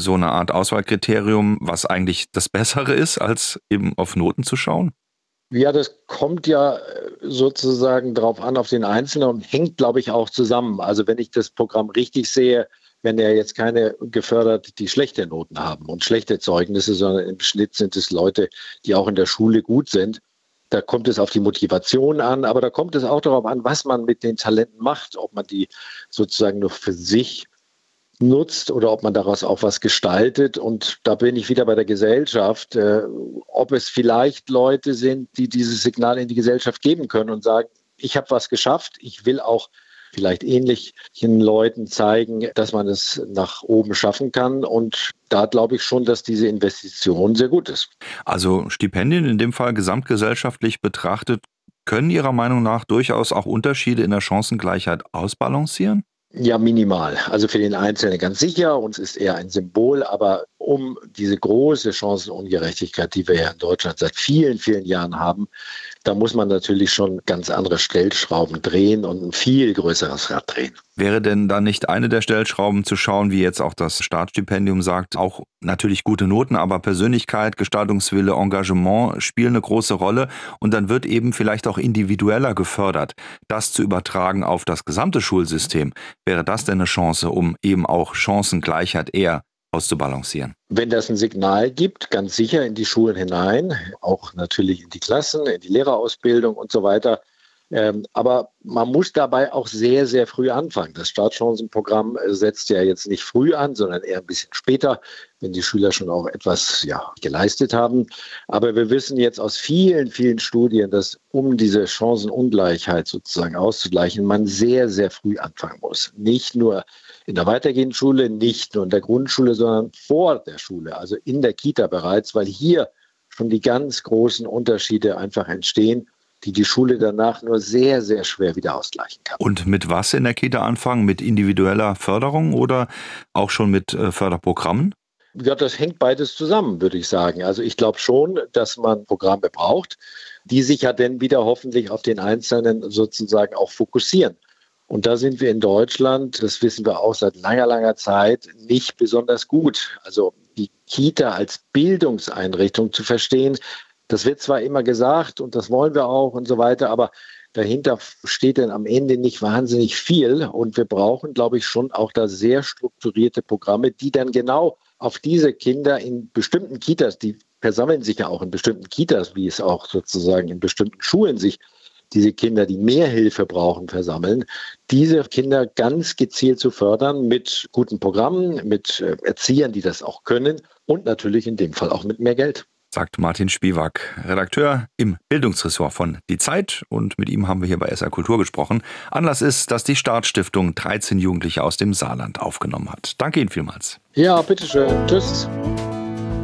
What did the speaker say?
so eine Art Auswahlkriterium, was eigentlich das Bessere ist, als eben auf Noten zu schauen? Ja, das kommt ja sozusagen drauf an, auf den Einzelnen und hängt, glaube ich, auch zusammen. Also wenn ich das Programm richtig sehe, werden ja jetzt keine gefördert, die schlechte Noten haben und schlechte Zeugnisse, sondern im Schnitt sind es Leute, die auch in der Schule gut sind. Da kommt es auf die Motivation an, aber da kommt es auch darauf an, was man mit den Talenten macht, ob man die sozusagen nur für sich nutzt oder ob man daraus auch was gestaltet. Und da bin ich wieder bei der Gesellschaft, ob es vielleicht Leute sind, die dieses Signal in die Gesellschaft geben können und sagen, ich habe was geschafft, ich will auch vielleicht ähnlichen Leuten zeigen, dass man es nach oben schaffen kann. Und da glaube ich schon, dass diese Investition sehr gut ist. Also Stipendien in dem Fall gesamtgesellschaftlich betrachtet, können Ihrer Meinung nach durchaus auch Unterschiede in der Chancengleichheit ausbalancieren? Ja, minimal. Also für den Einzelnen ganz sicher und es ist eher ein Symbol, aber um diese große Chancenungerechtigkeit, die wir ja in Deutschland seit vielen, vielen Jahren haben, da muss man natürlich schon ganz andere Stellschrauben drehen und ein viel größeres Rad drehen. Wäre denn da nicht eine der Stellschrauben zu schauen, wie jetzt auch das Staatsstipendium sagt, auch natürlich gute Noten, aber Persönlichkeit, Gestaltungswille, Engagement spielen eine große Rolle und dann wird eben vielleicht auch individueller gefördert. Das zu übertragen auf das gesamte Schulsystem, wäre das denn eine Chance, um eben auch Chancengleichheit eher auszubalancieren? Wenn das ein Signal gibt, ganz sicher in die Schulen hinein, auch natürlich in die Klassen, in die Lehrerausbildung und so weiter. Aber man muss dabei auch sehr, sehr früh anfangen. Das Startchancenprogramm setzt ja jetzt nicht früh an, sondern eher ein bisschen später, wenn die Schüler schon auch etwas geleistet haben. Aber wir wissen jetzt aus vielen, vielen Studien, dass um diese Chancenungleichheit sozusagen auszugleichen, man sehr, sehr früh anfangen muss. Nicht nur in der weitergehenden Schule, nicht nur in der Grundschule, sondern vor der Schule, also in der Kita bereits, weil hier schon die ganz großen Unterschiede einfach entstehen, die Schule danach nur sehr, sehr schwer wieder ausgleichen kann. Und mit was in der Kita anfangen? Mit individueller Förderung oder auch schon mit Förderprogrammen? Ja, das hängt beides zusammen, würde ich sagen. Also ich glaube schon, dass man Programme braucht, die sich ja dann wieder hoffentlich auf den Einzelnen sozusagen auch fokussieren. Und da sind wir in Deutschland, das wissen wir auch seit langer, langer Zeit, nicht besonders gut. Also die Kita als Bildungseinrichtung zu verstehen, das wird zwar immer gesagt und das wollen wir auch und so weiter, aber dahinter steht dann am Ende nicht wahnsinnig viel. Und wir brauchen, glaube ich, schon auch da sehr strukturierte Programme, die dann genau auf diese Kinder in bestimmten Kitas, die versammeln sich ja auch in bestimmten Kitas, wie es auch sozusagen in bestimmten Schulen sich diese Kinder, die mehr Hilfe brauchen, versammeln, diese Kinder ganz gezielt zu fördern mit guten Programmen, mit Erziehern, die das auch können und natürlich in dem Fall auch mit mehr Geld. Sagt Martin Spiewak, Redakteur im Bildungsressort von Die Zeit. Und mit ihm haben wir hier bei SR Kultur gesprochen. Anlass ist, dass die Startstiftung 13 Jugendliche aus dem Saarland aufgenommen hat. Danke Ihnen vielmals. Ja, bitteschön. Tschüss.